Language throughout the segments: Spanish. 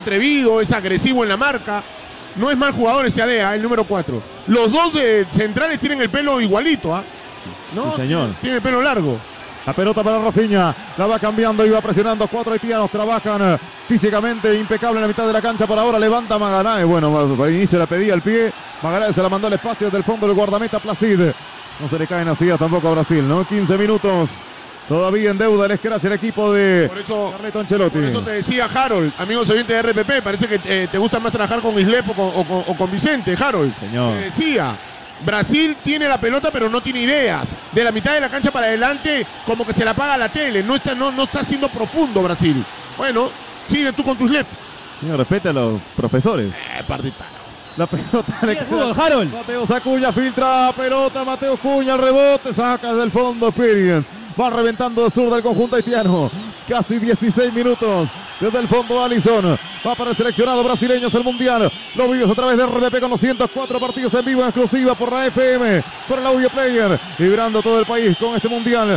atrevido, es agresivo en la marca. No es mal jugador ese Adea, el número 4. Los dos centrales tienen el pelo igualito, ¿ah? ¿No? Sí, señor. Tiene el pelo largo. La pelota para Rafinha, la va cambiando y va presionando. 4 haitianos trabajan físicamente impecable en la mitad de la cancha. Por ahora levanta Magaláes. Bueno, al inicio la pedía el pie. Magaláes se la mandó al espacio desde el fondo del guardameta Placid. No se le caen así tampoco a Brasil, ¿no? 15 minutos. Todavía en deuda el scratch el equipo de Carleto Ancelotti. Por eso te decía, Harold, amigos oyentes de RPP, parece que te gusta más trabajar con Islef o con Vicente, Harold. Señor. Te decía, Brasil tiene la pelota pero no tiene ideas. De la mitad de la cancha para adelante como que se la apaga la tele. No está siendo profundo Brasil. Bueno, sigue tú con tu Islef. Señor, respete a los profesores. Partita. La pelota le queda. Harold. Mateo Acuña filtra pelota. Mateo Acuña, el rebote. Saca desde el fondo Experience. Va reventando de zurda el conjunto haitiano. Casi 16 minutos. Desde el fondo Alisson. Va para el seleccionado brasileño. Es el mundial. Lo vives a través de RPP con los 104 partidos en vivo en exclusiva por la FM. Por el audio player. Vibrando todo el país con este mundial.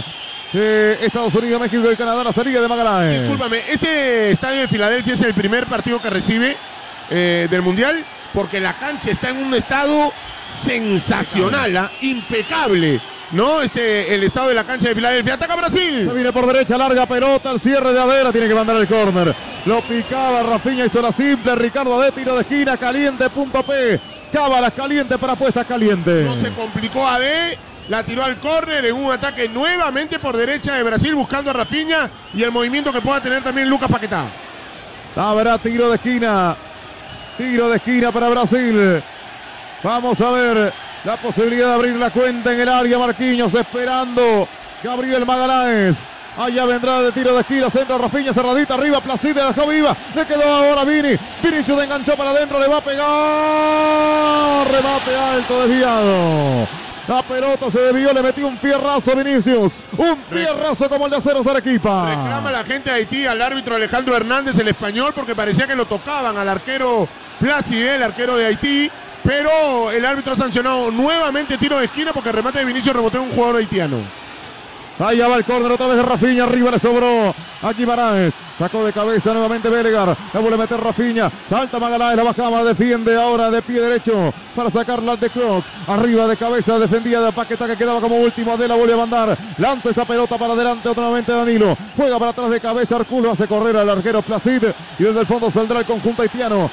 Estados Unidos, México y Canadá. La salida de Magaláes. Discúlpame, este estadio de Filadelfia es el primer partido que recibe del mundial. Porque la cancha está en un estado sensacional, impecable. ¿No? El estado de la cancha de Filadelfia. ¡Ataca Brasil! Se viene por derecha, larga pelota, el cierre de Adera, tiene que mandar el córner. Lo picaba Rafinha, hizo la simple. Ricardo Adé, tiro de esquina, caliente, punto P. Cábalas caliente para apuestas calientes. No se complicó Adé, la tiró al córner en un ataque nuevamente por derecha de Brasil, buscando a Rafinha y el movimiento que pueda tener también Lucas Paquetá. Habrá tiro de esquina. Tiro de esquina para Brasil. Vamos a ver la posibilidad de abrir la cuenta en el área. Marquinhos esperando. Gabriel Magaláes. Allá vendrá de tiro de esquina. Centro Rafinha, cerradita arriba. Placid, la dejó viva. Le quedó ahora Vini. Vinicius enganchó para adentro. Le va a pegar. Remate alto, desviado. La pelota se desvió, le metió un fierrazo Vinicius. Un fierrazo como el de Aceros Arequipa. Reclama la gente de Haití al árbitro Alejandro Hernández, el español, porque parecía que lo tocaban al arquero Placid, el arquero de Haití. Pero el árbitro ha sancionado nuevamente tiro de esquina porque el remate de Vinicius rebotó en un jugador haitiano. Allá va el córner otra vez de Rafinha, arriba le sobró a Guimaraes. Sacó de cabeza nuevamente Bellegar. La vuelve a meter Rafinha. Salta Magaláes, la bajaba, defiende ahora de pie derecho para sacarla de Crocs. Arriba de cabeza, defendía de Paquetá que quedaba como último. Adela vuelve a mandar. Lanza esa pelota para adelante otra nuevamente Danilo. Juega para atrás de cabeza. Arculo hace correr al arquero Placid. Y desde el fondo saldrá el conjunto haitiano.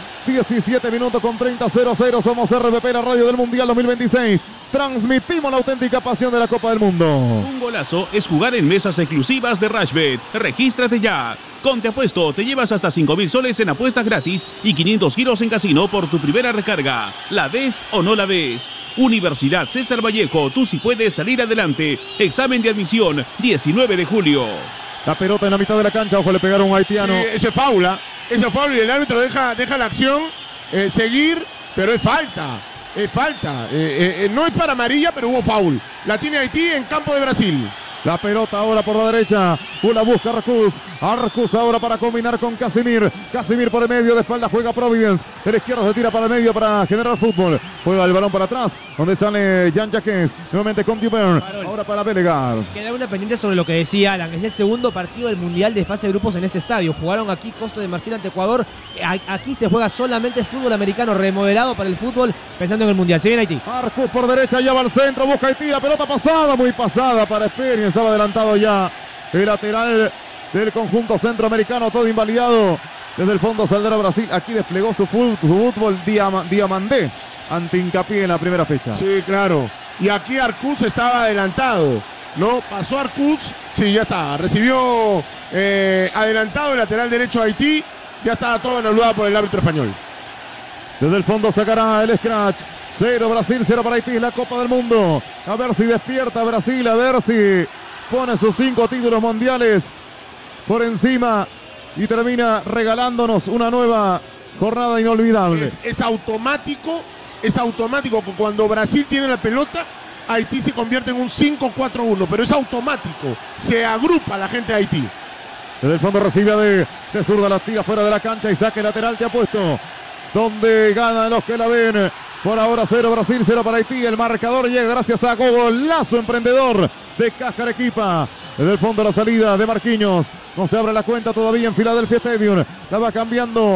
17 minutos con 30-0-0. Somos RPP, la radio del Mundial 2026. Transmitimos la auténtica pasión de la Copa del Mundo. Un golazo es jugar en mesas exclusivas de Rashbet. Regístrate ya. Con Te Apuesto te llevas hasta 5.000 soles en apuestas gratis y 500 giros en casino por tu primera recarga. ¿La ves o no la ves? Universidad César Vallejo, tú sí puedes salir adelante. Examen de admisión, 19 de julio. La pelota en la mitad de la cancha, ojo, le pegaron a un haitiano. Sí, ese faula y el árbitro deja la acción seguir, pero es falta. Es falta. No es para amarilla, pero hubo foul. La tiene Haití en campo de Brasil. La pelota ahora por la derecha. La busca Arcus. Arcus ahora para combinar con Casimir. Casimir por el medio. De espalda juega Providence. De la izquierda se tira para el medio para generar fútbol. Juega el balón para atrás. Donde sale Jan Jacques. Nuevamente con Dubern. Ahora para Bellegar. Queda una pendiente sobre lo que decía Alan. Es el segundo partido del Mundial de fase de grupos en este estadio. Jugaron aquí Costa de Marfil ante Ecuador. Aquí se juega solamente fútbol americano remodelado para el fútbol pensando en el Mundial. Se viene Haití. Arcus por derecha. Ya va al centro. Busca Haití. La pelota pasada. Muy pasada para Experience. Estaba adelantado ya el lateral del conjunto centroamericano, todo invalidado. Desde el fondo saldrá Brasil. Aquí desplegó su fútbol Diamandé ante Hincapié en la primera fecha. Sí, claro. Y aquí Arcus estaba adelantado. ¿No? Pasó Arcus. Sí, ya está. Recibió adelantado el lateral derecho de Haití. Ya estaba todo anulado por el árbitro español. Desde el fondo sacará el scratch. 0 Brasil, 0 para Haití, la Copa del Mundo. A ver si despierta Brasil, a ver si pone sus 5 títulos mundiales por encima y termina regalándonos una nueva jornada inolvidable. Es automático que cuando Brasil tiene la pelota, Haití se convierte en un 5-4-1, pero es automático, se agrupa la gente de Haití. Desde el fondo recibe de zurda, la tira fuera de la cancha y saque lateral. Te apuesto, donde ganan los que la ven. Por ahora 0 Brasil, 0 para Haití. El marcador llega gracias a golazo emprendedor de Caja Arequipa. Desde el fondo la salida de Marquinhos. No se abre la cuenta todavía en Philadelphia Stadium. La va cambiando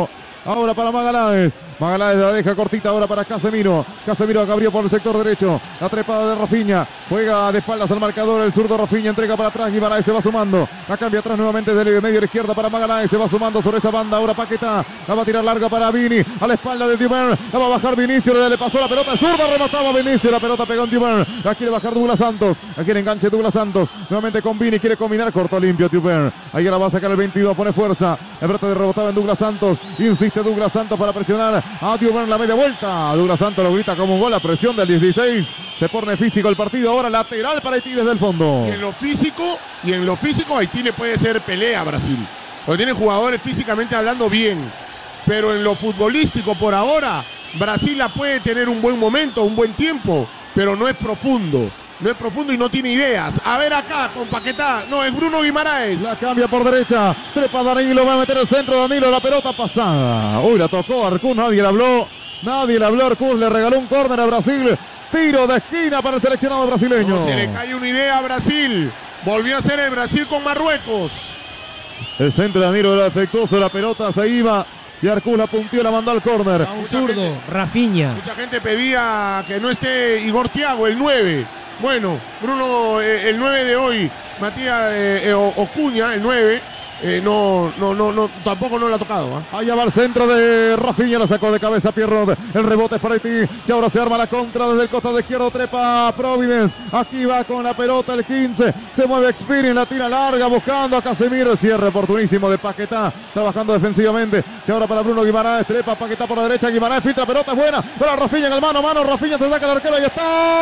Ahora para Magaláes. Magaláes la deja cortita ahora para Casemiro. Casemiro abrió por el sector derecho. La trepada de Rafinha. Juega de espaldas al marcador. El zurdo Rafinha entrega para atrás. Guimaraes se va sumando. La cambia atrás nuevamente de medio a la izquierda para Magaláes. Se va sumando sobre esa banda. Ahora Paquetá. La va a tirar larga para Vini. A la espalda de Dubern. La va a bajar Vinicius. Le pasó la pelota. Zurda remataba Vinicius. La pelota pegó en Dubern. La quiere bajar Douglas Santos. La quiere enganche Douglas Santos. Nuevamente con Vini. Quiere combinar. Corto limpio Dubern. Ahí la va a sacar el 22. Pone fuerza. La pelota de rebotaba en Douglas Santos. Insiste Douglas Santos para presionar a Dubern la media vuelta. Douglas Santos lo grita como un gol. La presión del 16. Se pone físico el partido. Ahora lateral para Haití desde el fondo. Y en lo físico Haití le puede ser pelea a Brasil. Porque tiene jugadores físicamente hablando bien. Pero en lo futbolístico por ahora Brasil la puede tener un buen momento, un buen tiempo. Pero no es profundo. No es profundo y no tiene ideas. A ver acá con Paquetá. No, es Bruno Guimaraes. La cambia por derecha. Trepa Danilo. Va a meter el centro. Danilo. La pelota pasada. Uy, la tocó Arcuz. Nadie le habló. Nadie le habló. Arcuz le regaló un córner a Brasil. Tiro de esquina para el seleccionado brasileño. No, se le cae una idea a Brasil. Volvió a ser el Brasil con Marruecos. El centro de Danilo era defectuoso. La pelota se iba. Y Arcuz la puntió, la mandó al córner. A un zurdo, Rafinha. Mucha gente pedía que no esté Igor Thiago, el 9. Bueno, Bruno, el 9 de hoy, Matías Ocuña, el 9, tampoco no lo ha tocado. Allá va el centro de Rafinha, la sacó de cabeza Pierrot. El rebote es para Haití. Y ahora se arma la contra desde el costado izquierdo. Trepa Providence. Aquí va con la pelota el 15. Se mueve Experience, la tira larga buscando a Casemiro. El cierre oportunísimo de Paquetá, trabajando defensivamente. Y ahora para Bruno Guimaraes. Trepa Paquetá por la derecha. Guimaraes filtra, pelota es buena. Para Rafinha en el mano a mano. Rafinha se saca el arquero. Ahí está.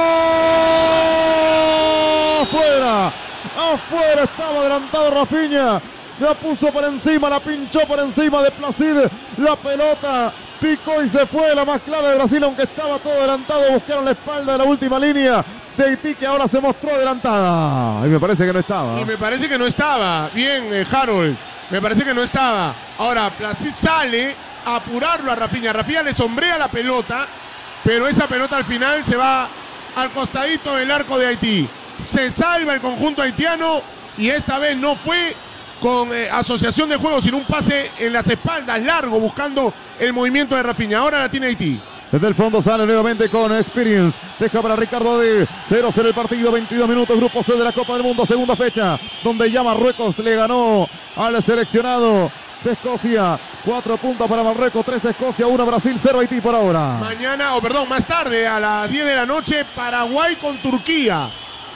Afuera estaba adelantado Rafinha. La puso por encima, la pinchó por encima de Placide. La pelota picó y se fue. La más clara de Brasil, aunque estaba todo adelantado. Buscaron la espalda de la última línea de Haití, que ahora se mostró adelantada. Y me parece que no estaba. Bien, Harold. Me parece que no estaba. Ahora, Placide sale a apurarlo a Rafinha. Rafinha le sombrea la pelota, pero esa pelota al final se va al costadito del arco de Haití. Se salva el conjunto haitiano y esta vez no fue con asociación de juego, sino un pase en las espaldas largo buscando el movimiento de Rafinha. Ahora la tiene Haití. Desde el fondo sale nuevamente con Experience. Deja para Ricardo de 0-0 el partido. 22 minutos. Grupo C de la Copa del Mundo. Segunda fecha. Donde ya Marruecos le ganó al seleccionado de Escocia. 4 puntos para Marruecos. 3 Escocia. 1 Brasil. 0 Haití por ahora. Más tarde a las 10 de la noche. Paraguay con Turquía.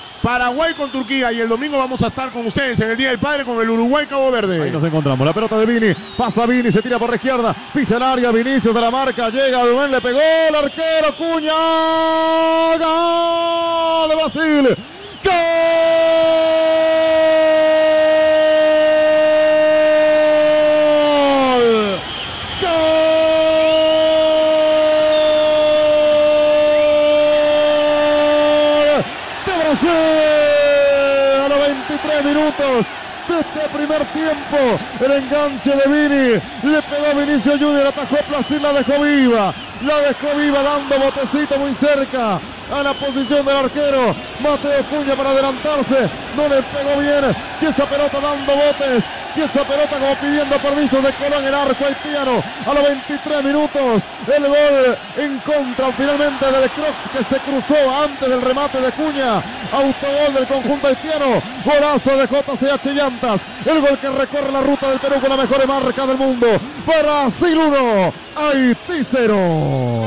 Y el domingo vamos a estar con ustedes en el Día del Padre con el Uruguay-Cabo Verde. Ahí nos encontramos. La pelota de Vini. Pasa Vini, se tira por la izquierda. Pisa el área. Vinicius de la marca. Llega Rubén, le pegó el arquero. Cuña. ¡Gol de Brasil! ¡Gol! A los 23 minutos de este primer tiempo, el enganche de Vini, le pegó Vinicius Junior, atajó Placid, la dejó viva dando botecito muy cerca a la posición del arquero Mateo Cuña para adelantarse, no le pegó bien, y esa pelota dando botes, y esa pelota como pidiendo permiso de Colón, el arco haitiano a los 23 minutos, el gol en contra finalmente de Crocs, que se cruzó antes del remate de Cuña, autogol del conjunto haitiano, golazo de JCH Llantas, el gol que recorre la ruta del Perú con la mejor marca del mundo. Brasil 1, Haití 0.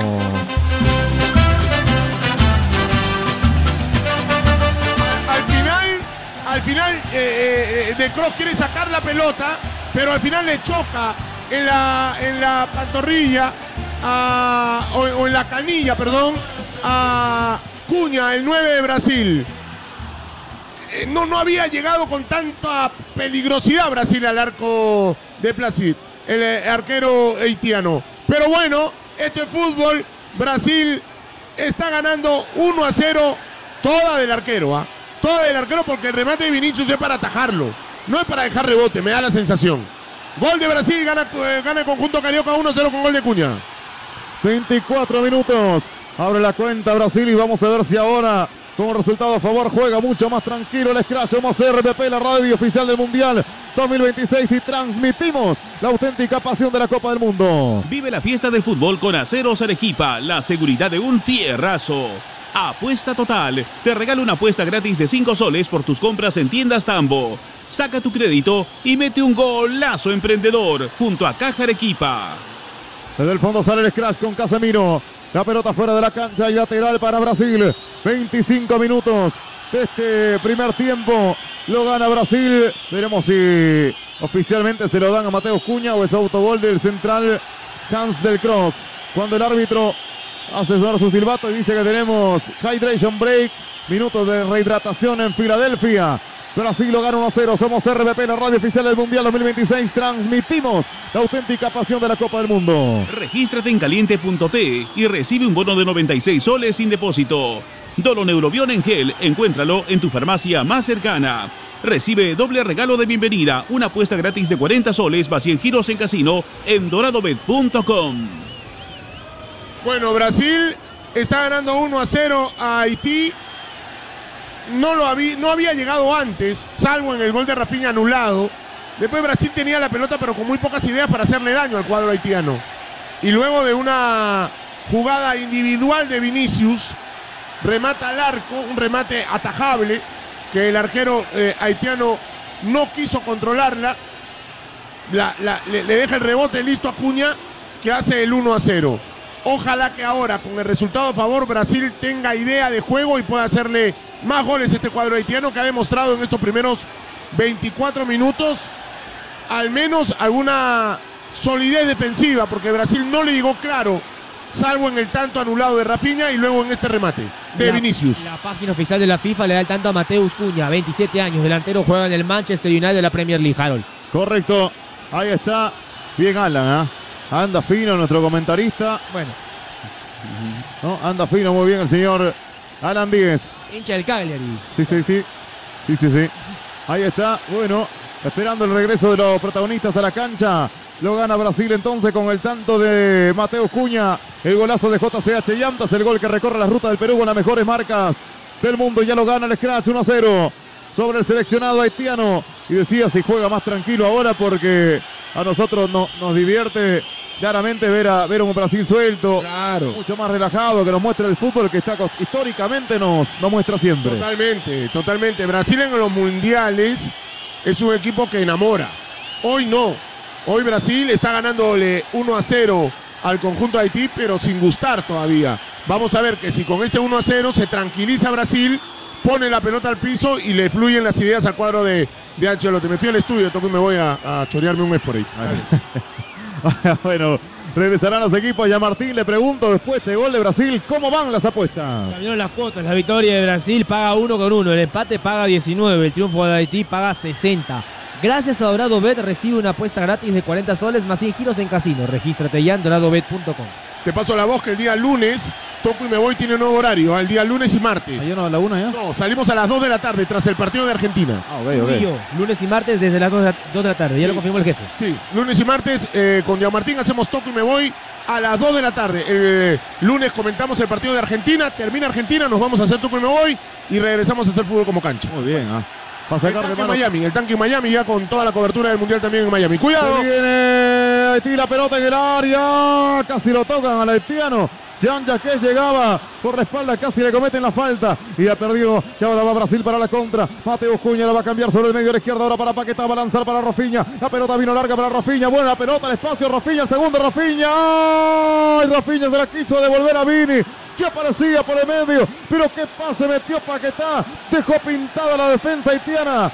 Al final De Cross quiere sacar la pelota, pero al final le choca en la pantorrilla o en la canilla, perdón, a Cuña, el 9 de Brasil. No había llegado con tanta peligrosidad Brasil al arco de Placid, el arquero haitiano. Pero bueno, esto es fútbol. Brasil está ganando 1-0, toda del arquero, toda del arquero, porque el remate de Vinicius es para atajarlo, no es para dejar rebote, me da la sensación. Gol de Brasil, gana el conjunto carioca 1-0 con gol de Cuña. 24 minutos, abre la cuenta Brasil y vamos a ver si ahora, con resultado a favor, juega mucho más tranquilo el Scratch. Vamos a RPP, la radio oficial del Mundial. 2026 y transmitimos la auténtica pasión de la Copa del Mundo. Vive la fiesta del fútbol con Aceros Arequipa, la seguridad de un fierrazo. Apuesta Total, te regala una apuesta gratis de 5 soles por tus compras en tiendas Tambo. Saca tu crédito y mete un golazo emprendedor junto a Caja Arequipa. Desde el fondo sale el scratch con Casemiro. La pelota fuera de la cancha y lateral para Brasil. 25 minutos de este primer tiempo. Lo gana Brasil. Veremos si oficialmente se lo dan a Mateus Cunha o es autogol del central Hans del Crox. Cuando el árbitro hace sonar su silbato y dice que tenemos hydration break. Minutos de rehidratación en Filadelfia. Brasil lo gana 1-0. Somos RPP, la radio oficial del Mundial 2026. Transmitimos la auténtica pasión de la Copa del Mundo. Regístrate en caliente.p y recibe un bono de 96 soles sin depósito. Doloneurobión en gel, encuéntralo en tu farmacia más cercana. Recibe doble regalo de bienvenida, una apuesta gratis de 40 soles más 100 giros en casino en doradobet.com. Bueno, Brasil está ganando 1-0 a Haití. No había llegado antes, salvo en el gol de Rafinha anulado. Después Brasil tenía la pelota, pero con muy pocas ideas para hacerle daño al cuadro haitiano. Y luego de una jugada individual de Vinicius, remata al arco, un remate atajable, que el arquero haitiano no quiso controlarla. Le deja el rebote listo a Cunha, que hace el 1-0. Ojalá que ahora, con el resultado a favor, Brasil tenga idea de juego y pueda hacerle más goles a este cuadro haitiano, que ha demostrado en estos primeros 24 minutos al menos alguna solidez defensiva, porque Brasil no le llegó claro, salvo en el tanto anulado de Rafinha y luego en este remate de Vinicius. La página oficial de la FIFA le da el tanto a Mateus Cunha, 27 años, delantero, juega en el Manchester United de la Premier League, Harold. Correcto, ahí está. Bien Alan, anda fino nuestro comentarista. Bueno. ¿No? Anda fino muy bien el señor Alan Díez. Hincha del Cagliari. Sí. Ahí está, bueno, esperando el regreso de los protagonistas a la cancha. Lo gana Brasil entonces con el tanto de Mateus Cunha. El golazo de JCH Llantas, el gol que recorre la ruta del Perú con las mejores marcas del mundo. Ya lo gana el Scratch 1-0 sobre el seleccionado haitiano. Y decía si juega más tranquilo ahora, porque a nosotros nos divierte claramente ver a un Brasil suelto, claro, mucho más relajado, que nos muestra el fútbol que está históricamente nos muestra siempre. Totalmente. Brasil en los mundiales es un equipo que enamora. Hoy no. Hoy Brasil está ganándole 1-0 al conjunto de Haití, pero sin gustar todavía. Vamos a ver que si con este 1-0 se tranquiliza Brasil, pone la pelota al piso y le fluyen las ideas al cuadro de Ancelotti. Me fui al estudio, toco y me voy a chorearme un mes por ahí. Bueno, regresarán los equipos. Ya Martín le pregunto, después de este gol de Brasil, ¿cómo van las apuestas? Cambiaron las cuotas. La victoria de Brasil paga 1,1. El empate paga 19. El triunfo de Haití paga 60. Gracias a Doradobet recibe una apuesta gratis de 40 soles más 100 giros en casino. Regístrate ya en doradobet.com. Te paso la voz que el día lunes, Toco y Me Voy tiene nuevo horario, el día lunes y martes. ¿Ayer no a la 1 ya? No, salimos a las 2 de la tarde tras el partido de Argentina. Ok. Lunes y martes desde las 2 de la tarde, ya lo confirmó el jefe. Sí, lunes y martes con Gianmartín hacemos Toco y Me Voy a las 2 de la tarde. El lunes comentamos el partido de Argentina, termina Argentina, nos vamos a hacer Toco y Me Voy y regresamos a hacer fútbol como cancha. Muy bien, El tanque en Miami, ya con toda la cobertura del Mundial también en Miami. ¡Cuidado! Se viene Haití, la pelota en el área. Casi lo tocan al haitiano. Jean Jacquet llegaba por la espalda, casi le cometen la falta y ha perdido. Y ahora va Brasil para la contra. Mateus Cunha la va a cambiar sobre el medio de la izquierda. Ahora para Paquetá, va a lanzar para Rafinha. La pelota vino larga para Rafinha. Buena la pelota al espacio. Rafinha, el segundo Rafinha. ¡Ay! Rafinha se la quiso devolver a Vini, que aparecía por el medio, pero qué pase metió Paquetá. Dejó pintada la defensa haitiana.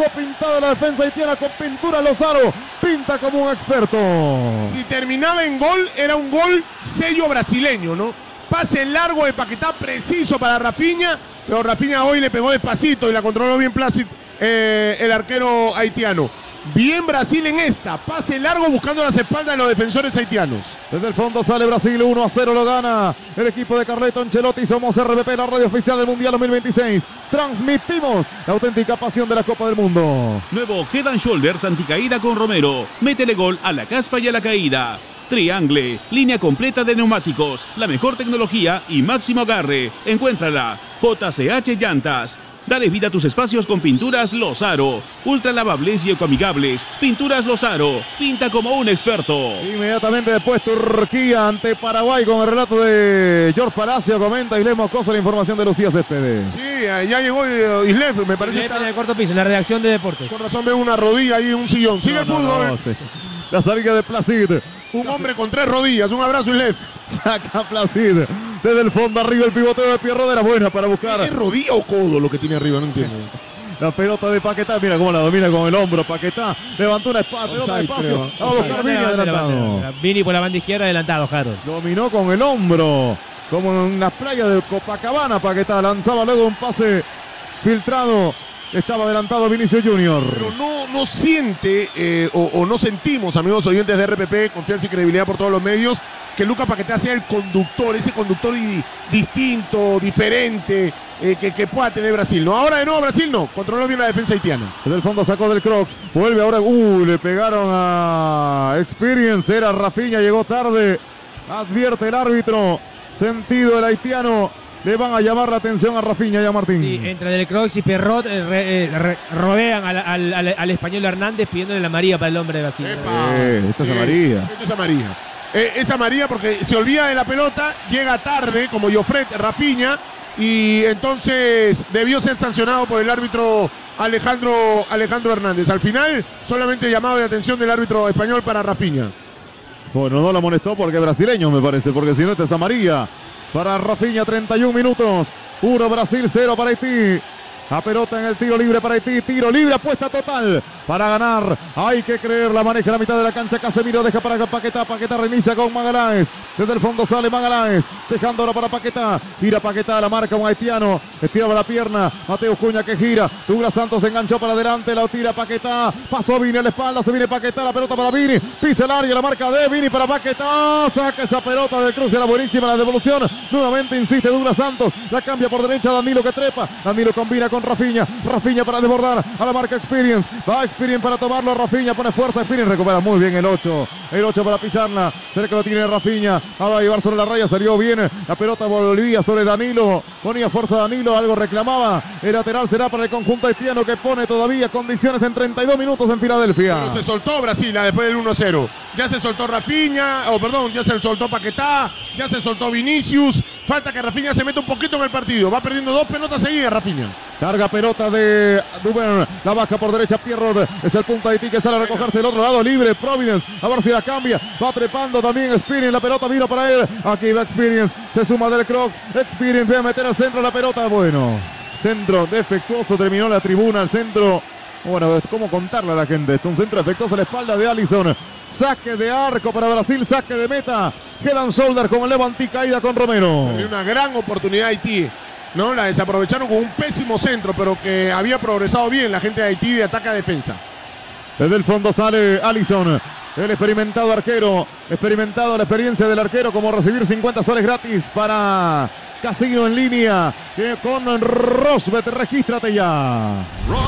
Con pintura Lozaro. Pinta como un experto. Si terminaba en gol, era un gol sello brasileño, ¿no? Pase largo de Paquetá, preciso para Rafinha, pero Rafinha hoy le pegó despacito y la controló bien Plácido, el arquero haitiano. Bien Brasil en esta, pase largo buscando las espaldas de los defensores haitianos. Desde el fondo sale Brasil, 1-0 lo gana el equipo de Carleto Ancelotti. Somos RPP, la radio oficial del Mundial 2026. Transmitimos la auténtica pasión de la Copa del Mundo. Nuevo Head and Shoulders anticaída con Romero. Métele gol a la caspa y a la caída. Triangle, línea completa de neumáticos, la mejor tecnología y máximo agarre. Encuéntrala. JCH Llantas. Dale vida a tus espacios con Pinturas Lozaro. Ultra lavables y ecoamigables. Pinturas Lozaro. Pinta como un experto. Inmediatamente después Turquía ante Paraguay con el relato de George Palacio. Comenta Isle Moscoso la información de Lucía Céspedes. Sí, ya llegó Islev, me parece. En el corto piso, en la redacción de deportes. Con razón veo una rodilla ahí en un sillón. Sigue el fútbol. Sí. La salida de Placid. Un hombre con 3 rodillas. Un abrazo, Islev. Saca Placid. Desde el fondo arriba el pivoteo de Pierrot era buena para buscar. ¿Es rodilla o codo lo que tiene arriba? No entiendo. La pelota de Paquetá, mira cómo la domina con el hombro. Paquetá levantó una pelota de espacio. Va a buscar Vini adelantado. Vini por la banda izquierda adelantado, Harold. Dominó con el hombro, como en las playas de Copacabana. Paquetá lanzaba luego un pase filtrado. Estaba adelantado Vinicius Junior. Pero no siente o no sentimos, amigos oyentes de RPP, confianza y credibilidad por todos los medios, que Lucas Paquetá sea el conductor, ese conductor distinto, diferente, que pueda tener Brasil. No, ahora de nuevo Brasil no, controló bien la defensa haitiana. Desde el fondo sacó del Crocs, vuelve ahora, le pegaron a Experience, era Rafinha, llegó tarde, advierte el árbitro, sentido el haitiano. Le van a llamar la atención a Rafinha y a Martín. Sí, entre Del Croix y Pierrot rodean al español Hernández pidiéndole la amarilla para el hombre de Brasil. Esto es amarilla. Esto es amarilla. Es amarilla porque se olvida de la pelota, llega tarde como Jofret Rafinha y entonces debió ser sancionado por el árbitro Alejandro Hernández. Al final, solamente llamado de atención del árbitro español para Rafinha. Bueno, no lo molestó porque es brasileño, me parece, porque si no, esta es amarilla. Para Rafinha, 31 minutos. 1 Brasil, 0 para Haití. A pelota en el tiro libre para Haití. Tiro libre, apuesta total para ganar. Hay que creer, la maneja en la mitad de la cancha. Casemiro deja para Paquetá. Paquetá reinicia con Magaláes. Desde el fondo sale Magaláes. Dejando ahora para Paquetá. Gira Paquetá, la marca un haitiano. Estiraba la pierna. Mateo Cuña que gira. Douglas Santos enganchó para adelante. La tira Paquetá. Pasó Vini a la espalda. Se viene Paquetá. La pelota para Vini. Pisa el área. La marca de Vini para Paquetá. Saca esa pelota del cruce. Era buenísima la devolución. Nuevamente insiste Douglas Santos. La cambia por derecha. Danilo que trepa. Danilo combina con Rafinha. Rafinha para desbordar a la marca Experience. Va Experience para tomarlo. Rafinha pone fuerza. Experience recupera muy bien el 8. El 8 para pisarla. Cerca lo tiene Rafinha. Ahora va a llevar sobre la raya. Salió bien. La pelota volvía sobre Danilo. Ponía fuerza Danilo. Algo reclamaba. El lateral será para el conjunto haitiano que pone todavía condiciones en 32 minutos en Filadelfia. Pero se soltó Brasil después del 1-0. Ya se soltó Rafinha. Ya se soltó Paquetá. Ya se soltó Vinicius. Falta que Rafinha se meta un poquito en el partido. Va perdiendo 2 pelotas seguidas Rafinha. Carga pelota de Duvern. La baja por derecha Pierrot. Es el punta de Haití que sale a recogerse del otro lado. Libre Providence. A ver si la cambia. Va trepando también Experience. La pelota vino para él. Aquí va Experience. Se suma del Crocs. Experience va a meter al centro la pelota. Bueno, centro defectuoso. Terminó la tribuna. El centro. Bueno, ¿cómo contarle a la gente? Esto es un centro defectuoso a la espalda de Alisson. Saque de arco para Brasil. Saque de meta. Head and shoulder con el levantí. Caída con Romero. Perdió una gran oportunidad Haití. No, la desaprovecharon con un pésimo centro, pero que había progresado bien la gente de Haití de ataque a defensa. Desde el fondo sale Alisson, el experimentado arquero, experimentado la experiencia del arquero, como recibir 50 soles gratis para Casino en línea, con Rosbet, regístrate ya.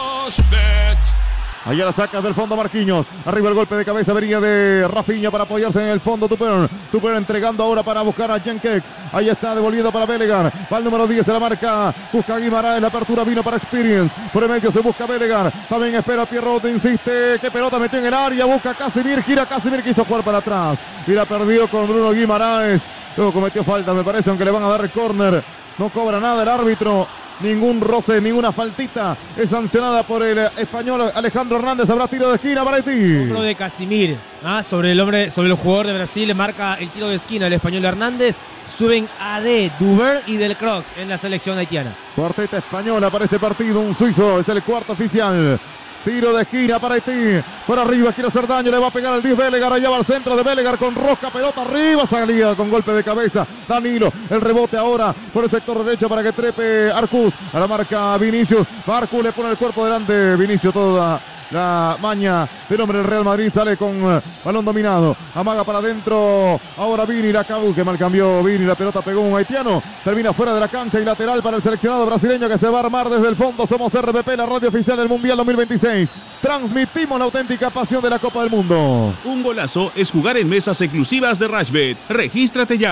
Rosbet. Allá la sacas del fondo Marquinhos. Arriba el golpe de cabeza venía de Rafinha para apoyarse en el fondo Tupern. Tupern entregando ahora para buscar a Jenkex. Ahí está devolviendo para Bellegar. Va el número 10 en la marca. Busca a Guimaraes. La apertura vino para Experience. Por el medio se busca Bellegar. También espera Pierrot. Insiste. Qué pelota metió en el área. Busca Casemir. Gira Casemir. Quiso jugar para atrás. Y la perdió con Bruno Guimaraes. Luego cometió falta, me parece, aunque le van a dar el córner. No cobra nada el árbitro. Ningún roce, ninguna faltita. Es sancionada por el español Alejandro Hernández. Habrá tiro de esquina para Haití. Hombro de Casimir. Sobre el jugador de Brasil. Le marca el tiro de esquina el español Hernández. Suben AD, Duvern y Del Crocs en la selección haitiana. Cuarteta española para este partido. Un suizo es el cuarto oficial. Tiro de esquina para Haití. Por arriba quiere hacer daño. Le va a pegar al 10 Bellegar. Allá va al centro de Bellegar con rosca. Pelota arriba. Salida con golpe de cabeza. Danilo. El rebote ahora por el sector derecho para que trepe Arcus. A la marca Vinicius. Arcus le pone el cuerpo delante. Vinicius toda la maña del hombre del Real Madrid. Sale con balón dominado. Amaga para adentro. Ahora Vini. La que mal cambió Vini. La pelota pegó un haitiano. Termina fuera de la cancha y lateral para el seleccionado brasileño que se va a armar desde el fondo. Somos RPP, la radio oficial del Mundial 2026. Transmitimos la auténtica pasión de la Copa del Mundo. Un golazo es jugar en mesas exclusivas de Rashbet. Regístrate ya.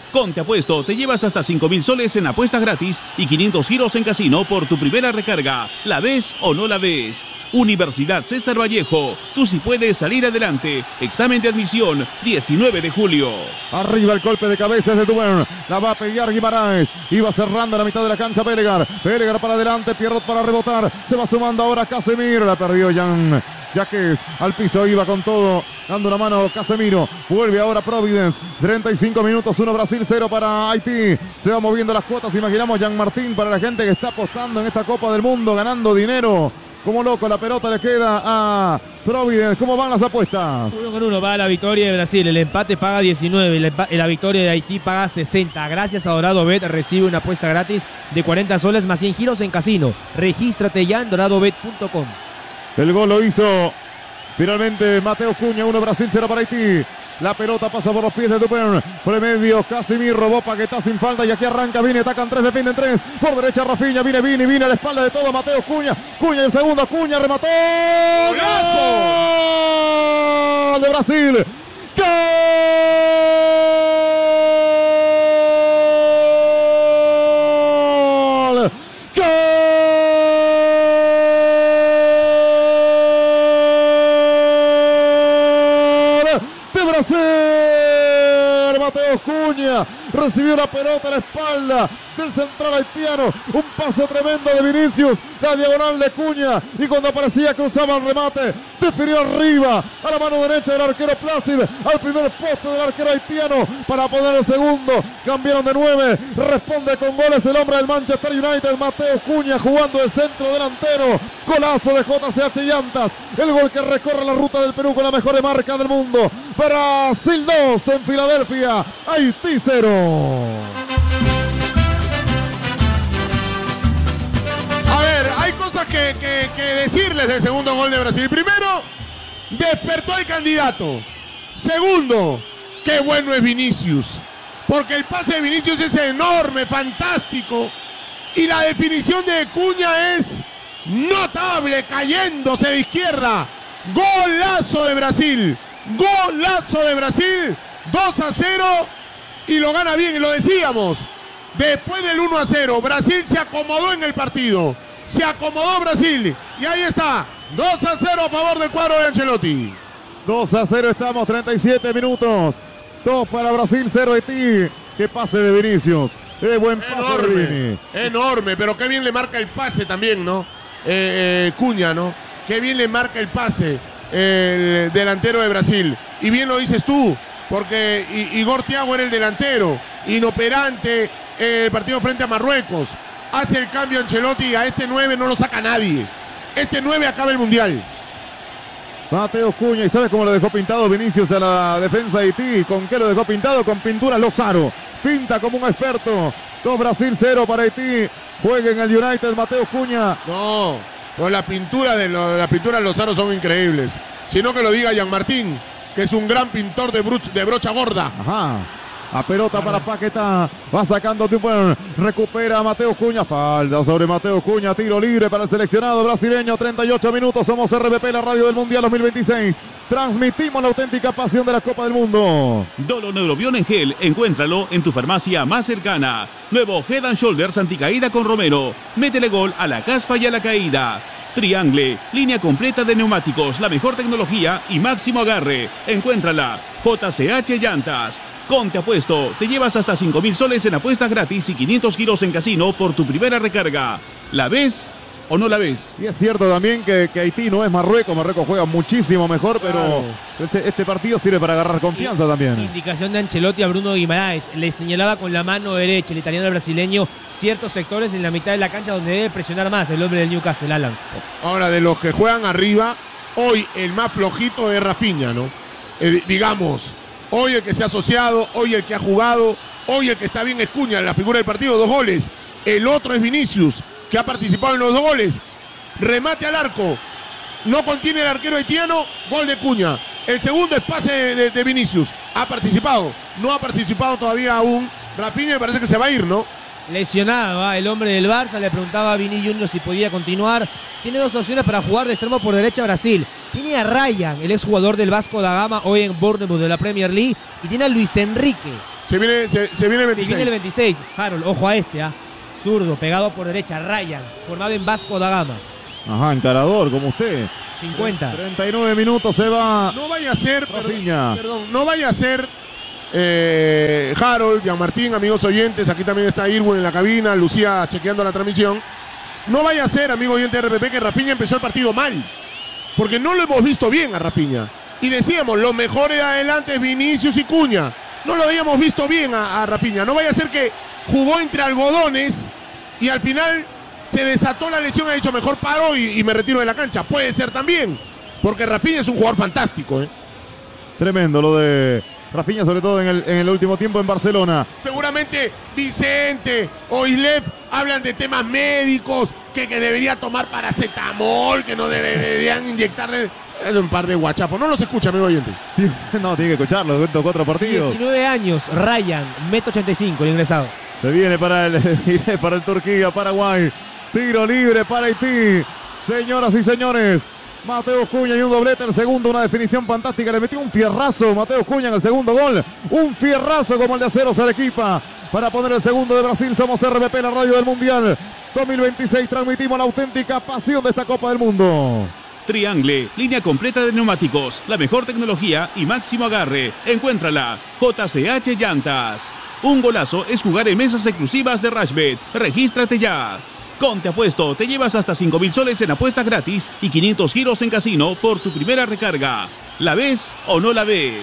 Con Te Apuesto te llevas hasta 5.000 soles en apuestas gratis y 500 giros en casino por tu primera recarga. ¿La ves o no la ves? Universidad César Vallejo. Tú sí puedes salir adelante. Examen de admisión 19 de julio. Arriba el golpe de cabeza de Dubén. La va a pelear Guimaraes. Iba cerrando la mitad de la cancha Bellegar. Bellegar para adelante. Pierrot para rebotar. Se va sumando ahora Casemiro. La perdió Jan. Jaques al piso, iba con todo, dando una mano Casemiro, vuelve ahora Providence, 35 minutos, 1 Brasil, 0 para Haití, se van moviendo las cuotas, imaginamos Jean Martín para la gente que está apostando en esta Copa del Mundo, ganando dinero, como loco, la pelota le queda a Providence. ¿Cómo van las apuestas? 1-1 va la victoria de Brasil, el empate paga 19, la victoria de Haití paga 60, gracias a Dorado Bet recibe una apuesta gratis de 40 soles más 100 giros en casino, regístrate ya en doradobet.com. El gol lo hizo finalmente Mateo Cunha, 1 Brasil, 0 para Haití. La pelota pasa por los pies de Dupin. Por el medio, Casemiro robó Paquetá sin falta. Y aquí arranca Vini, atacan 3, defienden 3. Por derecha Rafinha, viene Vini, viene a la espalda de todo Mateo Cunha. Cunha el segundo, Cunha remató. ¡Golazo! De Brasil. ¡Gol! Mateo Cunha recibió la pelota a la espalda del central haitiano, un pase tremendo de Vinicius, la diagonal de Cunha, y cuando aparecía cruzaba el remate, definió arriba a la mano derecha del arquero Plácid, al primer poste del arquero haitiano para poner el segundo. Cambiaron de 9, responde con goles el hombre del Manchester United, Mateo Cunha, jugando de centro delantero. Golazo de JCH Llantas, el gol que recorre la ruta del Perú con la mejor marca del mundo. Brasil 2 en Filadelfia, Haití 0. A ver, hay cosas que decirles del segundo gol de Brasil. Primero, despertó el candidato. Segundo, qué bueno es Vinicius, porque el pase de Vinicius es enorme, fantástico, y la definición de Cunha es notable, cayéndose de izquierda. Golazo de Brasil, golazo de Brasil, 2-0, y lo gana bien, y lo decíamos. Después del 1-0, Brasil se acomodó en el partido. Se acomodó Brasil. Y ahí está, 2-0 a favor del cuadro de Ancelotti. 2-0 estamos, 37 minutos. 2 para Brasil, 0 Haití. Qué pase de Vinicius. Qué buen pase enorme, de Vini. enorme, pero qué bien le marca el pase también, ¿no? Cunha, ¿no? Qué bien le marca el pase el delantero de Brasil. Y bien lo dices tú, porque Igor Thiago era el delantero, inoperante el partido frente a Marruecos. Hace el cambio Ancelotti y a este 9 no lo saca nadie. Este 9 acaba el Mundial. Mateo Cunha, y ¿sabes cómo lo dejó pintado Vinicius a la defensa de Haití? ¿Con qué lo dejó pintado? Con pintura Lozaro. Pinta como un experto. 2 Brasil, 0 para Haití. Juega en el United Mateo Cunha. No, pues la pintura de Lozaro son increíbles. Sino que lo diga Jean Martín, que es un gran pintor de brocha gorda. Ajá. A pelota para Paquetá, va sacando Dupin, recupera a Mateo Cunha, falta sobre Mateo Cunha, tiro libre para el seleccionado brasileño, 38 minutos, somos RBP, la radio del Mundial 2026, transmitimos la auténtica pasión de la Copa del Mundo. Dolo Neurobión en gel, encuéntralo en tu farmacia más cercana. Nuevo Head and Shoulders anticaída con Romero, métele gol a la caspa y a la caída. Triangle, línea completa de neumáticos, la mejor tecnología y máximo agarre. Encuéntrala, JCH Llantas. Con Te Apuesto, te llevas hasta 5.000 soles en apuestas gratis y 500 giros en casino por tu primera recarga. ¿La ves o no la ves? Y es cierto también que Haití no es Marruecos, Marruecos juega muchísimo mejor, pero este partido sirve para agarrar confianza también. Indicación de Ancelotti a Bruno Guimaraes, le señalaba con la mano derecha el italiano al brasileño ciertos sectores en la mitad de la cancha donde debe presionar más el hombre del Newcastle, Alan. Ahora, de los que juegan arriba, hoy el más flojito es Rafinha, ¿no? Digamos, hoy el que se ha asociado, hoy el que ha jugado, hoy el que está bien es Cunha, la figura del partido, 2 goles. El otro es Vinicius, que ha participado en los 2 goles. Remate al arco, no contiene el arquero haitiano, gol de Cunha. El segundo es pase de Vinicius, ha participado, no ha participado todavía aún. Rafinha me parece que se va a ir, ¿no? Lesionado, el hombre del Barça, le preguntaba a Vini Junior si podía continuar. Tiene 2 opciones para jugar de extremo por derecha Brasil. Tiene a Ryan, el exjugador del Vasco da Gama, hoy en Bournemouth de la Premier League. Y tiene a Luis Enrique, Se viene el 26. Se viene el 26. Harold, ojo a este, zurdo, pegado por derecha. Ryan, formado en Vasco da Gama. Ajá, encarador, como usted. 50. 39 minutos se va. No vaya a ser, Rafinha. perdón, no vaya a ser Harold, Gianmartín, amigos oyentes, aquí también está Irwin en la cabina, Lucía chequeando la transmisión. No vaya a ser, amigo oyente de RPP, que Rafinha empezó el partido mal, porque no lo hemos visto bien a Rafinha. Y decíamos, los mejores adelante es Vinicius y Cuña. No lo habíamos visto bien a Rafinha. No vaya a ser que jugó entre algodones y al final se desató la lesión, ha dicho mejor paro y me retiro de la cancha. Puede ser también, porque Rafinha es un jugador fantástico. Tremendo lo de Rafinha, sobre todo en el último tiempo en Barcelona. Seguramente Vicente o Islev hablan de temas médicos, que debería tomar paracetamol, que no deberían inyectarle un par de guachafos. No los escucha, amigo oyente. No, tiene que escucharlo, cuento 4 partidos. 19 años, Ryan, 1,85 m, el ingresado. Se viene para el Turquía, Paraguay. Tiro libre para Haití. Señoras y señores, Mateus Cunha y un doblete. El segundo, una definición fantástica. Le metió un fierrazo Mateus Cunha en el segundo gol. Un fierrazo como el de Aceros Arequipa para poner el segundo de Brasil. Somos RPP, la radio del Mundial 2026. Transmitimos la auténtica pasión de esta Copa del Mundo. Triangle, línea completa de neumáticos, la mejor tecnología y máximo agarre. Encuéntrala, JCH Llantas. Un golazo es jugar en mesas exclusivas de Rashbet. Regístrate ya. Con Te Apuesto te llevas hasta 5.000 soles en apuestas gratis y 500 giros en casino por tu primera recarga. ¿La ves o no la ves?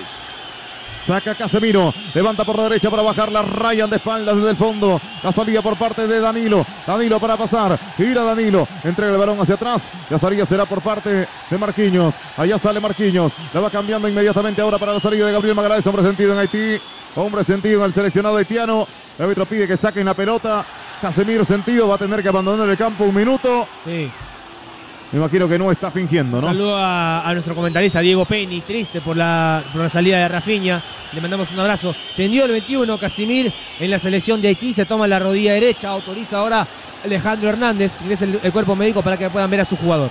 Saca Casemiro, levanta por la derecha para bajar la Ryan de espaldas desde el fondo. La salida por parte de Danilo. Danilo para pasar, gira Danilo, entrega el balón hacia atrás. La salida será por parte de Marquinhos. Allá sale Marquinhos, la va cambiando inmediatamente ahora para la salida de Gabriel Magaláes. Hombre sentido en Haití, hombre sentido en el seleccionado haitiano. El árbitro pide que saquen la pelota. Casemiro sentido, va a tener que abandonar el campo un minuto. Sí. Me imagino que no está fingiendo, ¿no? Saludo a nuestro comentarista Diego Peñi, triste por la salida de Rafinha. Le mandamos un abrazo. Tendió el 21, Casimir en la selección de Haití. Se toma la rodilla derecha. Autoriza ahora Alejandro Hernández, que es el cuerpo médico para que puedan ver a su jugador.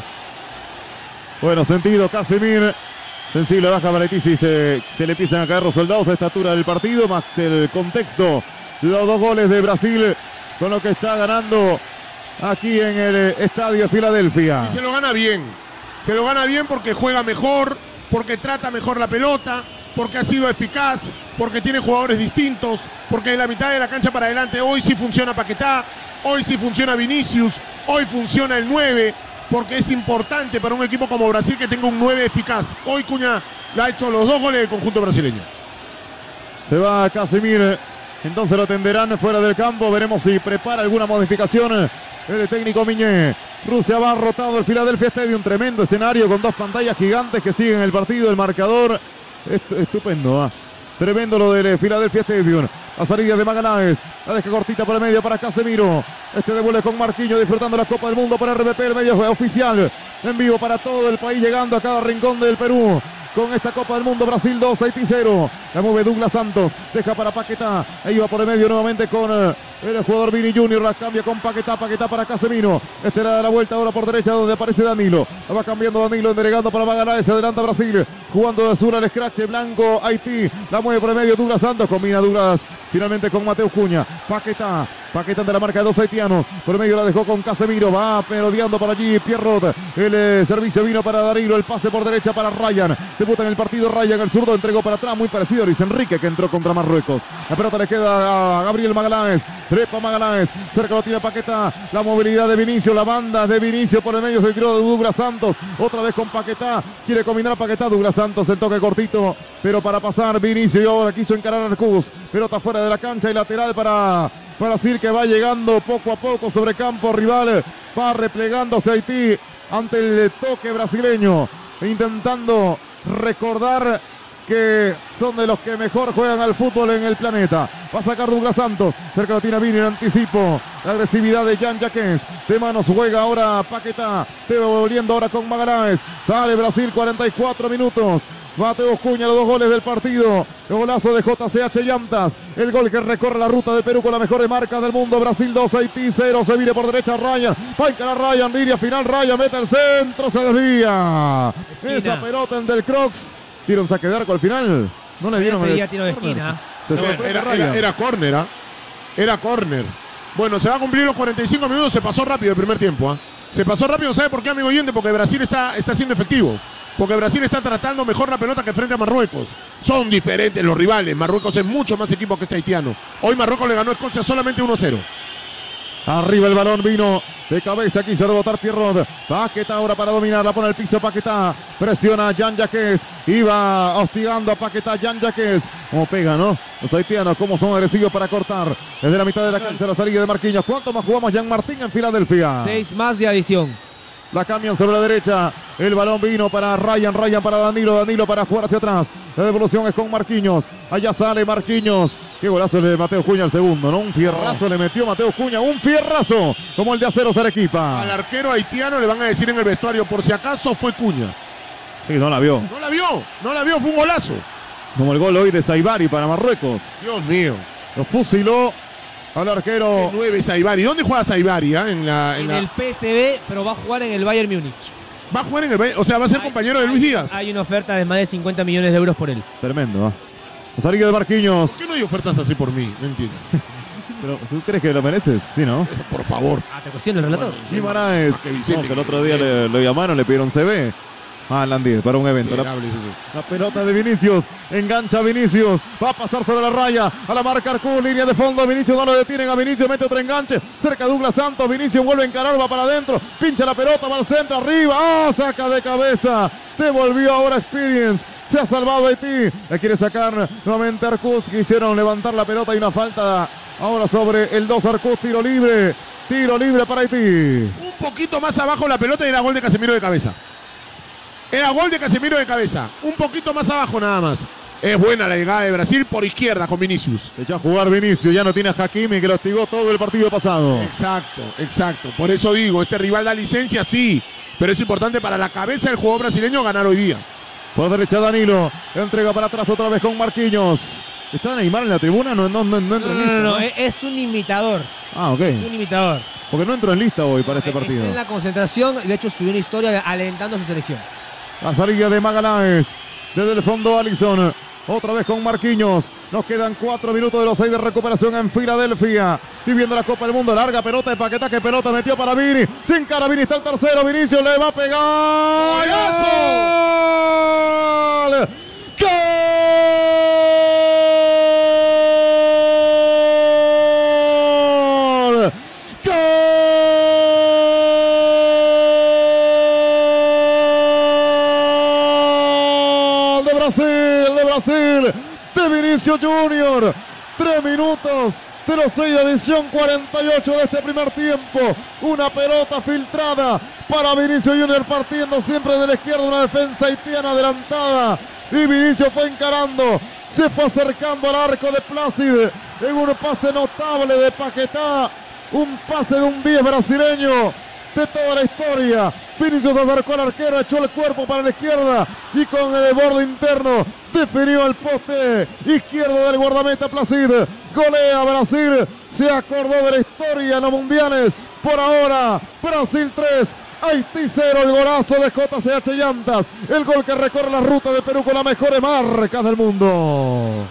Bueno, sentido Casemir. Sensible baja para Haití si se le empiezan a caer los soldados a esta altura del partido. Más el contexto. Los 2 goles de Brasil con lo que está ganando aquí en el estadio Filadelfia. Y se lo gana bien. Se lo gana bien porque juega mejor, porque trata mejor la pelota, porque ha sido eficaz, porque tiene jugadores distintos, porque en la mitad de la cancha para adelante hoy sí funciona Paquetá, hoy sí funciona Vinicius, hoy funciona el 9, porque es importante para un equipo como Brasil que tenga un 9 eficaz. Hoy Cuña le ha hecho los 2 goles del conjunto brasileño. Se va Casemir, entonces lo tenderán fuera del campo. Veremos si prepara alguna modificación el técnico Miñé. Rusia va rotado el Philadelphia Stadium. Tremendo escenario con 2 pantallas gigantes que siguen el partido, el marcador. Estupendo, tremendo lo del Philadelphia Stadium. La salida de Magaláes, la deja cortita por el medio para Casemiro. Devuelve con Marquinhos disfrutando la Copa del Mundo para RPP, el medio oficial en vivo para todo el país, llegando a cada rincón del Perú. Con esta Copa del Mundo, Brasil 2, Haití 0. La mueve Douglas Santos, deja para Paquetá. Ahí va por el medio nuevamente con el jugador Vini Junior. La cambia con Paquetá, Paquetá para Casemiro. Le da la vuelta ahora por derecha donde aparece Danilo. La va cambiando Danilo, entregando para Magaláes. Se adelanta Brasil, jugando de azul al scratch de blanco Haití. La mueve por el medio Douglas Santos, combina Douglas finalmente con Mateus Cunha. Paquetá de la marca de 2 haitianos. Por el medio la dejó con Casemiro. Va merodeando por allí Pierrot. El servicio vino para Danilo. El pase por derecha para Ryan. Debuta en el partido Ryan. El zurdo entregó para atrás. Muy parecido a Luis Enrique, que entró contra Marruecos. La pelota le queda a Gabriel Magaláes. Trepa Magaláes. Cerca lo tira Paquetá. La movilidad de Vinicius. La banda de Vinicius por el medio. Se tiró de Douglas Santos. Otra vez con Paquetá. Quiere combinar Paquetá. Douglas Santos. El toque cortito. Pero para pasar Vinicius. Y ahora quiso encarar a Arcus. Pelota fuera de la cancha y lateral para Brasil, que va llegando poco a poco sobre campo rival. Va replegándose Haití ante el toque brasileño, intentando recordar que son de los que mejor juegan al fútbol en el planeta. Va a sacar Douglas Santos, cerca lo tiene Vini en anticipo. La agresividad de Jan Jaquens, de manos juega ahora Paquetá, devolviendo ahora con Magaláes. Sale Brasil, 44 minutos. Mateus Cunha, los 2 goles del partido. El golazo de JCH Llantas. El gol que recorre la ruta de Perú con las mejores marcas del mundo. Brasil 2, Haití 0. Se viene por derecha Ryan. Va a encarar Ryan. Línea final. Ryan mete el centro. Se desvía. Esquina. Esa pelota en del Crocs. Tira un saque de arco al final. No le dieron pedía tiro de esquina. Era córner, ¿ah? Era córner. Bueno, se va a cumplir los 45 minutos. Se pasó rápido el primer tiempo, ¿ah? Se pasó rápido, ¿sabe por qué, amigo oyente? Porque Brasil está siendo efectivo. Porque Brasil está tratando mejor la pelota que frente a Marruecos. Son diferentes los rivales. Marruecos es mucho más equipo que este haitiano. Hoy Marruecos le ganó a Escocia solamente 1-0. Arriba el balón, vino de cabeza, quiso rebotar Pierrot. Paquetá ahora para dominar, la pone al piso Paquetá. Presiona a Jean-Jacques. Iba hostigando a Paquetá, Jean-Jacques. Como pega, ¿no? Los haitianos, cómo son agresivos para cortar. Desde la mitad de la cancha, la salida de Marquinhos. ¿Cuánto más jugamos Jean Martín en Filadelfia? 6 más de adición. La cambian sobre la derecha. El balón vino para Ryan para Danilo para jugar hacia atrás. La devolución es con Marquinhos. Allá sale Marquinhos. Qué golazo el de Mateo Cuña al segundo, ¿no? Un fierrazo le metió Mateo Cuña. Un fierrazo como el de Aceros Arequipa. Al arquero haitiano le van a decir en el vestuario, por si acaso fue Cuña. Sí, no la vio. No la vio, fue un golazo. Como el gol hoy de Saibari para Marruecos. Dios mío. Lo fusiló al arquero. 9 Saibari. ¿Dónde juega Saibari? En el PSV, pero va a jugar en el Bayern Múnich. Va a jugar en el Bayern, o sea, va a ser compañero de Luis Díaz. Hay una oferta de más de 50 millones de euros por él. Tremendo, ¿eh? La salida de Marquinhos. ¿Por qué no hay ofertas así por mí? No entiendo. Pero, ¿tú crees que lo mereces? Sí, ¿no? Por favor. Te cuestiona el relator. Sí, Maraes. Que el otro día lo llamaron, le pidieron CV. Alan Díaz para un evento. La pelota de Vinicius. Engancha a Vinicius. Va a pasar sobre la raya. A la marca Arcú. Línea de fondo. Vinicius no lo detienen a Vinicius. Mete otro enganche. Cerca Douglas Santos. Vinicius vuelve a encarar. Va para adentro. Pincha la pelota. Va al centro. Arriba. Saca de cabeza. Devolvió ahora Experience. Se ha salvado Haití. Le quiere sacar nuevamente Arcús. Quisieron levantar la pelota y una falta ahora sobre el 2 Arcús. Tiro libre. Tiro libre para Haití. Un poquito más abajo la pelota y era gol de Casemiro de cabeza. Era gol de Casemiro de cabeza. Un poquito más abajo nada más. Es buena la llegada de Brasil por izquierda con Vinicius. Se echó a jugar Vinicius. Ya no tiene a Hakimi que lo hostigó todo el partido pasado. Exacto. Por eso digo, este rival da licencia, sí. Pero es importante para la cabeza del jugador brasileño ganar hoy día. Por derecha Danilo. Entrega para atrás otra vez con Marquinhos. ¿Está Neymar en la tribuna? No entra en lista. No, es un imitador. Ok. Es un imitador. Porque no entró en lista hoy para este partido. Está en la concentración. De hecho, subió una historia alentando a su selección. La salida de Magaláes. Desde el fondo Alisson. Otra vez con Marquinhos. Nos quedan 4 minutos de los 6 de recuperación en Filadelfia. Viviendo la Copa del Mundo. Larga pelota de Paquetá. Que pelota metió para Vini. Sin cara Vini está el tercero. Vinicius le va a pegar. ¡Golazo! Brasil, de Vinicius Junior. 3 minutos de los 6 de edición 48 de este primer tiempo. Una pelota filtrada para Vinicius Junior partiendo siempre de la izquierda. Una defensa haitiana adelantada. Y Vinicius fue encarando. Se fue acercando al arco de Plácid en un pase notable de Paquetá. Un pase de un 10 brasileño de toda la historia. Vinicius se acercó al arquero, echó el cuerpo para la izquierda y con el borde interno definió el poste izquierdo del guardameta Plácid. Golea Brasil, se acordó de la historia en los mundiales. Por ahora, Brasil 3, Haití 0, el golazo de JCH Llantas. El gol que recorre la ruta de Perú con las mejores marcas del mundo.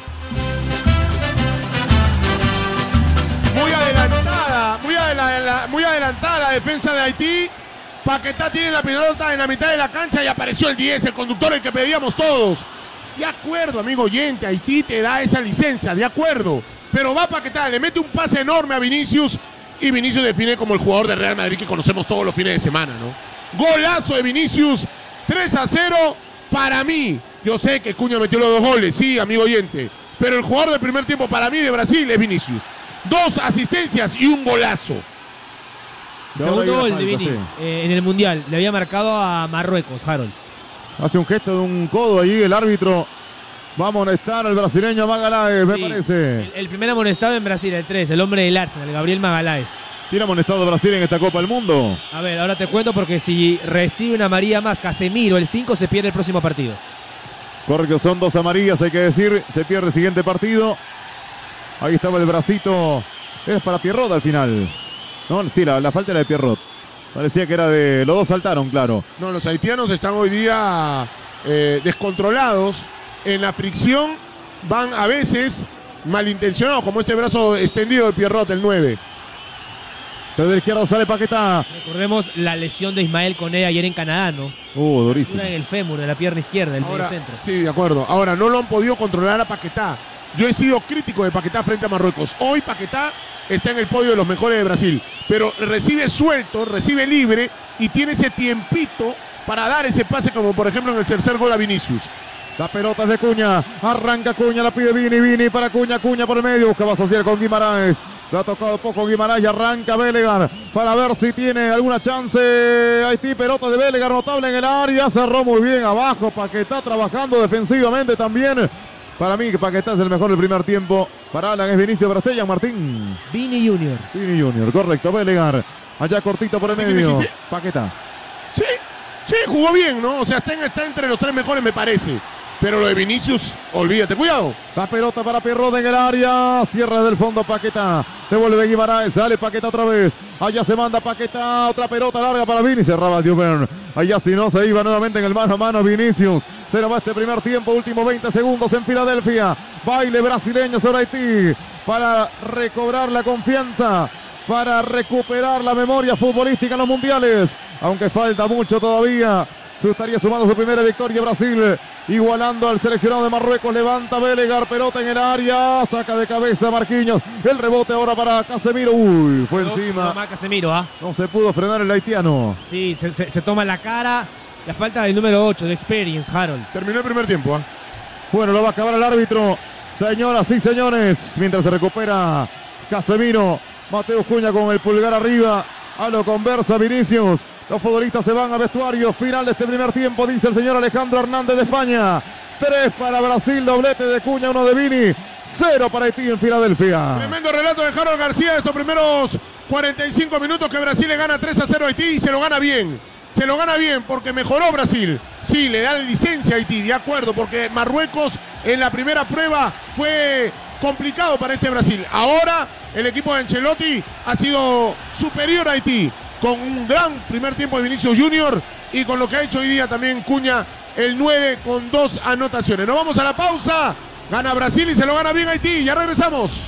Muy adelantada la defensa de Haití. Paquetá tiene la pelota en la mitad de la cancha y apareció el 10, el conductor, el que pedíamos todos. De acuerdo, amigo oyente, Haití te da esa licencia, de acuerdo. Pero va Paquetá, le mete un pase enorme a Vinicius y Vinicius define como el jugador de Real Madrid que conocemos todos los fines de semana, ¿no? Golazo de Vinicius, 3-0 para mí. Yo sé que Cuña metió los 2 goles, sí, amigo oyente. Pero el jugador del primer tiempo para mí de Brasil es Vinicius. 2 asistencias y un golazo. Segundo gol de Vini en el Mundial. Le había marcado a Marruecos, Harold. Hace un gesto de un codo allí el árbitro. Va a amonestar al brasileño Magaláes, me parece. El primer amonestado en Brasil, el 3, el hombre del Arsenal, Gabriel Magaláes. ¿Tiene amonestado Brasil en esta Copa del Mundo? A ver, ahora te cuento porque si recibe una amarilla más Casemiro, el 5, se pierde el próximo partido. Correcto, son 2 amarillas, hay que decir. Se pierde el siguiente partido. Ahí estaba el bracito. Era para Pierrot al final. No, sí, la falta era de Pierrot. Parecía que era de... Los dos saltaron, claro. No, los haitianos están hoy día descontrolados. En la fricción van a veces malintencionados, como este brazo extendido de Pierrot, el 9. Desde la izquierda sale Paquetá. Recordemos la lesión de Ismael Koné ayer en Canadá, ¿no? Durísimo. Una en el fémur, en la pierna izquierda, el medio centro. Sí, de acuerdo. Ahora, no lo han podido controlar a Paquetá. Yo he sido crítico de Paquetá frente a Marruecos. Hoy Paquetá está en el podio de los mejores de Brasil, pero recibe suelto, recibe libre y tiene ese tiempito para dar ese pase, como por ejemplo en el tercer gol a Vinicius. La pelota es de Cuña, arranca Cuña, la pide Vini para Cuña por el medio, busca asociar con Guimaraes. Le ha tocado poco Guimaraes y arranca Bellegar para ver si tiene alguna chance. Haití, pelota de Bellegar, notable en el área, cerró muy bien abajo, Paquetá trabajando defensivamente también. Para mí, Paquetá es el mejor del primer tiempo. Para Alan es Vinicio Brastella, Martín. Vini Junior, correcto, Bellegar. Allá cortito por el medio. Paquetá. Sí, jugó bien, ¿no? O sea, está entre los 3 mejores, me parece. Pero lo de Vinicius, olvídate, cuidado. La pelota para Pierrot en el área. Cierra del fondo Paquetá. Devuelve Guimaraes. Sale Paquetá otra vez. Allá se manda Paquetá. Otra pelota larga para Vini. Cerraba Duvern. Allá si no se iba nuevamente en el mano a mano Vinicius. Se nos va este primer tiempo. Último 20 segundos en Filadelfia. Baile brasileño sobre Haití. Para recobrar la confianza. Para recuperar la memoria futbolística en los mundiales. Aunque falta mucho todavía. Se estaría sumando su primera victoria Brasil. Igualando al seleccionado de Marruecos. Levanta Bellegar, pelota en el área. Saca de cabeza Marquinhos. El rebote ahora para Casemiro. Uy, fue encima. Casemiro, No se pudo frenar el haitiano. Sí, se toma la cara. La falta del número 8 de Experience, Harold. Terminó el primer tiempo. Bueno, lo va a acabar el árbitro. Señoras y señores, mientras se recupera Casemiro. Mateus Cuña con el pulgar arriba. A lo conversa Vinicius. Los futbolistas se van a vestuario. Final de este primer tiempo, dice el señor Alejandro Hernández de España. 3 para Brasil, doblete de Cuña, 1 de Vini. 0 para Haití en Filadelfia. Tremendo relato de Harold García de estos primeros 45 minutos, que Brasil le gana 3-0 a Haití y se lo gana bien. Se lo gana bien porque mejoró Brasil. Sí, le da licencia a Haití, de acuerdo, porque Marruecos en la primera prueba fue complicado para este Brasil. Ahora el equipo de Ancelotti ha sido superior a Haití, con un gran primer tiempo de Vinicius Junior y con lo que ha hecho hoy día también Cuña, el 9 con 2 anotaciones. Nos vamos a la pausa. Gana Brasil y se lo gana bien Haití. Ya regresamos.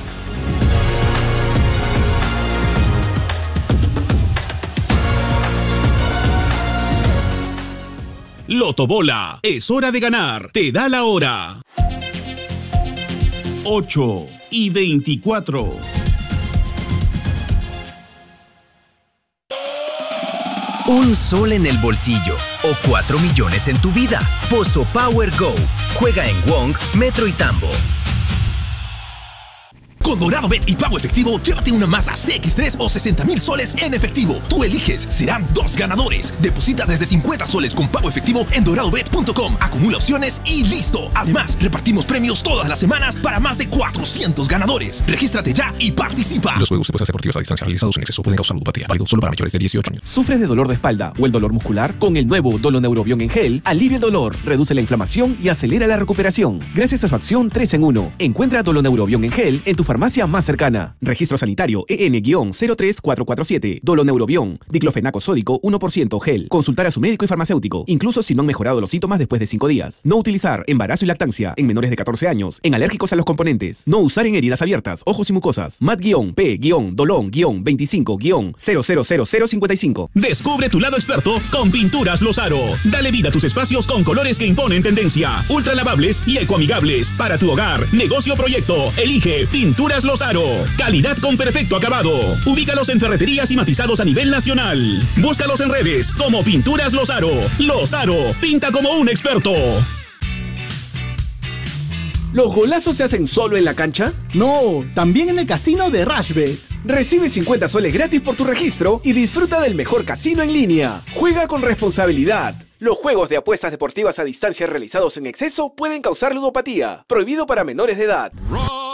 Lotobola, es hora de ganar. Te da la hora. 8:24. Un sol en el bolsillo o 4 millones en tu vida. Pozo Power Go. Juega en Wong, Metro y Tambo. Con Dorado Bet y pago efectivo, llévate una Mazda CX-3 o 60,000 soles en efectivo. Tú eliges, serán 2 ganadores. Deposita desde 50 soles con pago efectivo en doradobet.com. Acumula opciones y listo. Además, repartimos premios todas las semanas para más de 400 ganadores. Regístrate ya y participa. Los juegos de apuestas deportivas a distancia realizados en exceso pueden causar ludopatía. Válido solo para mayores de 18 años. ¿Sufres de dolor de espalda o el dolor muscular? Con el nuevo Doloneurobion en gel, alivia el dolor, reduce la inflamación y acelera la recuperación. Gracias a su acción 3 en 1. Encuentra Doloneurobion en gel en tu farmacia más cercana. Registro sanitario EN-03447. Doloneurobion. Diclofenaco sódico 1% gel. Consultar a su médico y farmacéutico, incluso si no han mejorado los síntomas después de 5 días. No utilizar embarazo y lactancia en menores de 14 años, en alérgicos a los componentes. No usar en heridas abiertas, ojos y mucosas. MAT-P-Dolon-25-00055. Descubre tu lado experto con Pinturas Lozaro. Dale vida a tus espacios con colores que imponen tendencia, ultra lavables y ecoamigables. Para tu hogar, negocio o proyecto, elige Pinturas Lozaro. Calidad con perfecto acabado. Ubícalos en ferreterías y matizados a nivel nacional. Búscalos en redes como Pinturas Lozaro. Lozaro, pinta como un experto. ¿Los golazos se hacen solo en la cancha? No, también en el casino de Rashbet. Recibe 50 soles gratis por tu registro y disfruta del mejor casino en línea. Juega con responsabilidad. Los juegos de apuestas deportivas a distancia realizados en exceso pueden causar ludopatía. Prohibido para menores de edad.